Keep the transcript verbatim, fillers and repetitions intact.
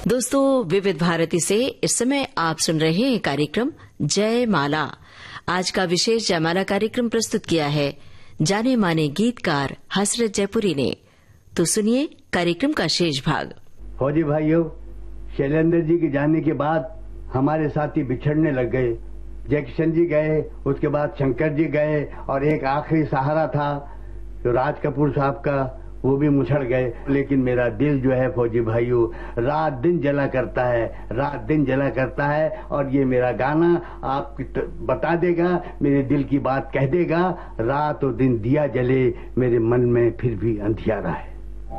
दोस्तों, विविध भारती से इस समय आप सुन रहे हैं कार्यक्रम जय माला। आज का विशेष जयमाला कार्यक्रम प्रस्तुत किया है जाने माने गीतकार हसरत जयपुरी ने। तो सुनिए कार्यक्रम का शेष भाग। फौजी भाइयों, शैलेंद्र जी के जाने के बाद हमारे साथी बिछड़ने लग गए। जयकिशन जी गए, उसके बाद शंकर जी गए और एक आखिरी सहारा था जो राज कपूर साहब का, वो भी मुछड़ गए। लेकिन मेरा दिल जो है फौजी भाइयों, रात दिन जला करता है, रात दिन जला करता है। और ये मेरा गाना आप बता देगा, मेरे दिल की बात कह देगा। रात और दिन दिया जले, मेरे मन में फिर भी अंधियारा है।